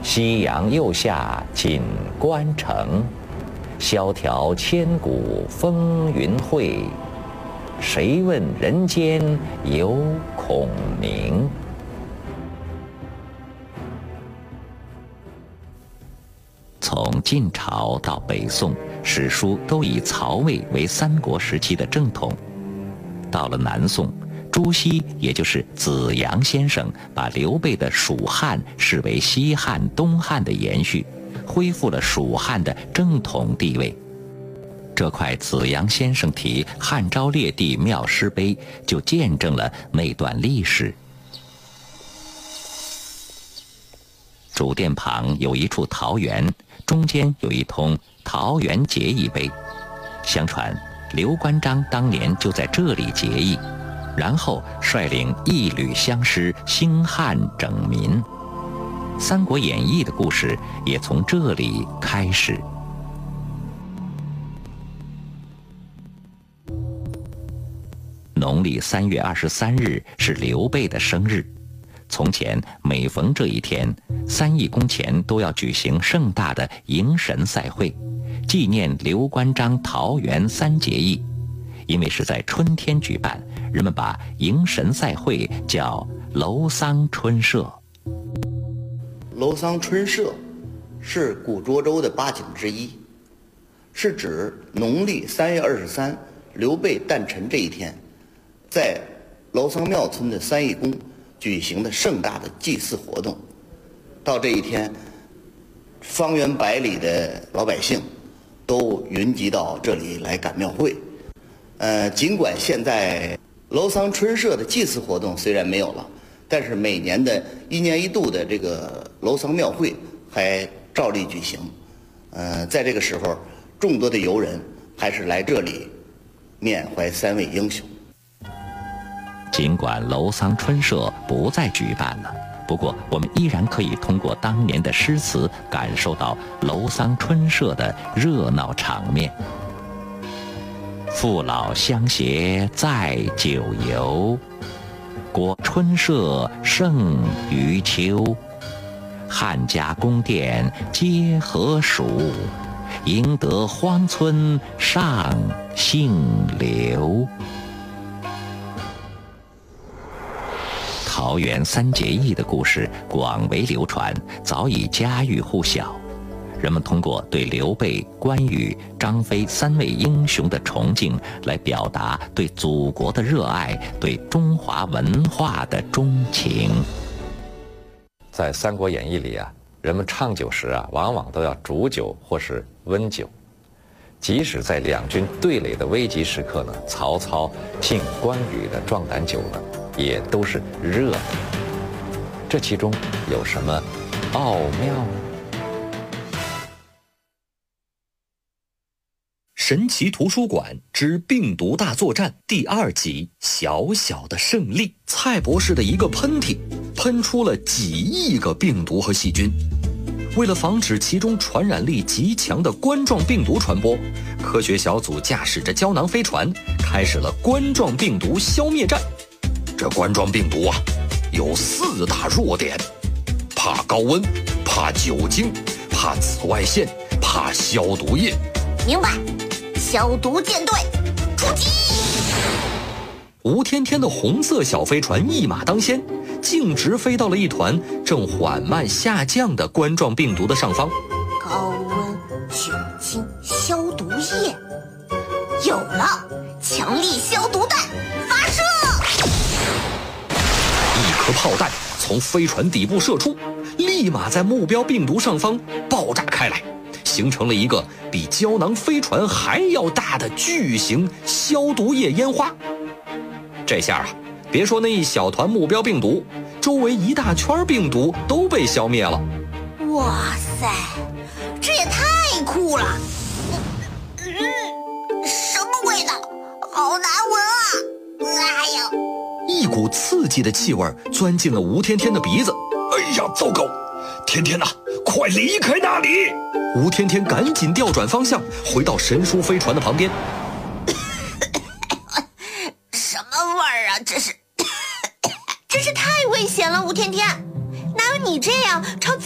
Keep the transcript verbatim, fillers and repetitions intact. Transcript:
夕阳右下锦官城，萧条千古风云会。谁问人间有孔明？从晋朝到北宋，史书都以曹魏为三国时期的正统。到了南宋，朱熹也就是子阳先生，把刘备的蜀汉视为西汉、东汉的延续，恢复了蜀汉的正统地位。这块子阳先生题汉昭烈帝庙师碑，就见证了那段历史。主殿旁有一处桃园，中间有一通桃园结义碑。相传刘关张当年就在这里结义，然后率领一旅相师兴汉整民。《三国演义》的故事也从这里开始。农历三月二十三日是刘备的生日。从前每逢这一天，三义宫前都要举行盛大的迎神赛会，纪念刘关张桃园三结义。因为是在春天举办，人们把迎神赛会叫楼桑春社。 楼桑春社是古涿州的八景之一，是指农历三月二十三刘备诞辰这一天，在楼桑庙村的三义宫举行的盛大的祭祀活动。到这一天，方圆百里的老百姓都云集到这里来赶庙会。呃，尽管现在楼桑春社的祭祀活动虽然没有了，但是每年的一年一度的这个楼桑庙会还照例举行。呃，在这个时候，众多的游人还是来这里缅怀三位英雄。 尽管楼桑春社不再举办了，不过我们依然可以通过当年的诗词感受到楼桑春社的热闹场面。父老乡携载酒游，果春社胜于秋。汉家宫殿皆何属？赢得荒村上姓刘。桃园三结义的故事广为流传，早已家喻户晓。人们通过对刘备、关羽、张飞三位英雄的崇敬，来表达对祖国的热爱，对中华文化的钟情。在《三国演义》里啊，人们畅酒时啊，往往都要煮酒或是温酒。即使在两军对垒的危急时刻呢，曹操敬关羽的壮胆酒呢，也都是热的。这其中有什么奥妙呢？ 神奇图书馆之病毒大作战第二集：小小的胜利。蔡博士的一个喷嚏，喷出了几亿个病毒和细菌。为了防止其中传染力极强的冠状病毒传播，科学小组驾驶着胶囊飞船，开始了冠状病毒消灭战。这冠状病毒啊，有四大弱点：怕高温，怕酒精，怕紫外线，怕消毒液。 明白。消毒舰队出击！ 吴天天的红色小飞船一马当先，径直飞到了一团正缓慢下降的冠状病毒的上方。 高温、酒精、消毒液，有了！强力消毒弹发射！ 一颗炮弹从飞船底部射出，立马在目标病毒上方爆炸开来，形成了一个比胶囊飞船还要大的巨型消毒液烟花。这下啊，别说那一小团目标病毒，周围一大圈病毒都被消灭了。 哇塞，这也太酷了！嗯，什么味道？好难闻啊！哎呀， 一股刺激的气味钻进了吴天天的鼻子。哎呀，糟糕！天天啊，快离开那里！吴天天赶紧调转方向，回到神书飞船的旁边。 什么味儿啊？这是，真是太危险了！吴天天，哪有你这样朝